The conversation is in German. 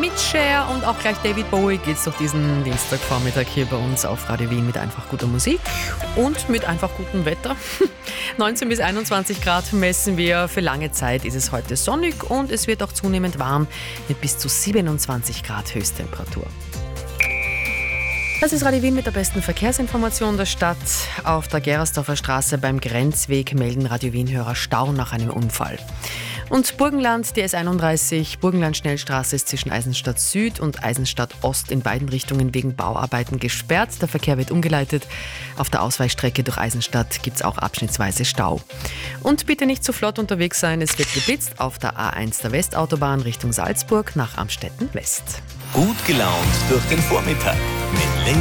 mit Cher und auch gleich David Bowie geht's durch diesen Dienstagvormittag hier bei uns auf Radio Wien mit einfach guter Musik und mit einfach gutem Wetter. 19 bis 21 Grad messen wir. Für lange Zeit ist es heute sonnig und es wird auch zunehmend warm mit bis zu 27 Grad Höchsttemperatur. Das ist Radio Wien mit der besten Verkehrsinformation der Stadt. Auf der Gerasdorfer Straße beim Grenzweg melden Radio Wien-Hörer Stau nach einem Unfall. Und Burgenland, die S31, Burgenland-Schnellstraße ist zwischen Eisenstadt Süd und Eisenstadt Ost in beiden Richtungen wegen Bauarbeiten gesperrt. Der Verkehr wird umgeleitet. Auf der Ausweichstrecke durch Eisenstadt gibt es auch abschnittsweise Stau. Und bitte nicht zu flott unterwegs sein, es wird geblitzt auf der A1 der Westautobahn Richtung Salzburg nach Amstetten West. Gut gelaunt durch den Vormittag mit